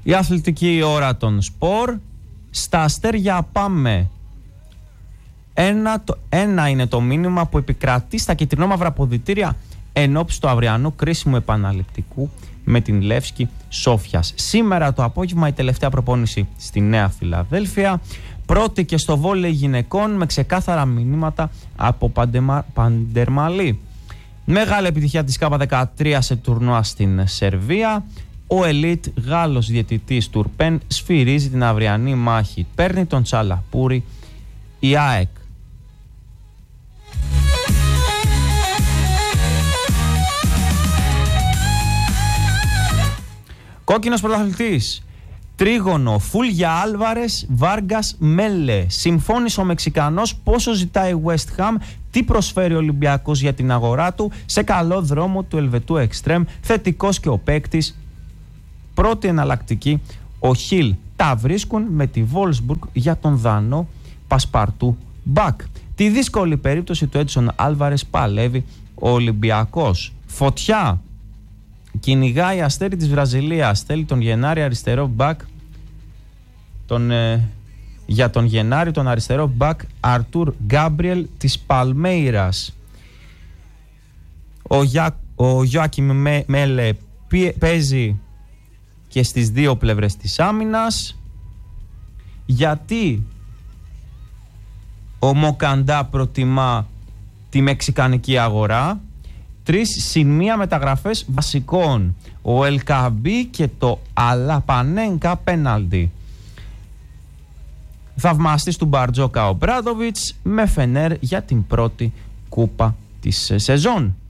Η αθλητική ώρα των σπορ. Στα αστέρια πάμε. Ένα είναι το μήνυμα που επικρατεί στα κυτρινόμαυρα αποδυτήρια ενόψει του αυριανού κρίσιμου επαναληπτικού με την Λεύσκη Σόφιας. Σήμερα το απόγευμα η τελευταία προπόνηση στη Νέα Φιλαδέλφια. Πρώτη και στο βόλεϊ γυναικών με ξεκάθαρα μηνύματα από Παντερμαλή. Μεγάλη επιτυχία της K13 σε τουρνουά στην Σερβία. Ο ελίτ Γάλλος διαιτητής Τουρπέν σφυρίζει την αυριανή μάχη. Παίρνει τον Τσαλαπούρη η ΑΕΚ. Κόκκινος πρωταθλητής. Τρίγωνο, φουλ για Άλβαρες, Βάργκας, Μέλε. Συμφώνησε ο Μεξικανός πόσο ζητάει η West Ham, τι προσφέρει ο Ολυμπιακός για την αγορά του, σε καλό δρόμο του Ελβετού Εκστρέμ, θετικός και ο παίκτης. Πρώτη εναλλακτική, ο Χιλ. Τα βρίσκουν με τη Βόλσμπουργκ για τον Δανό Πασπαρτού Μπακ. Τη δύσκολη περίπτωση του Έντισον Άλβαρες παλεύει ο Ολυμπιακός. Φωτιά. Κυνηγάει αστέρι της Βραζιλίας. Θέλει τον Γενάρη αριστερό μπακ. Για τον Γενάρη τον αριστερό μπακ Αρτούρ Γκάμπριελ της Παλμέιρας. Ο Γιώακιμ Μέλε παίζει και στις δύο πλευρές της άμυνας. Γιατί ο Μοκαντά προτιμά τη μεξικανική αγορά? 3 συν 1 μεταγραφές βασικών. Ο Ελκαμπή και το Αλαπανένκα πέναλτι. Θαυμαστής του Μπαρτζόκα ο Μπράντοβιτς με Φενέρ για την πρώτη κούπα της σεζόν.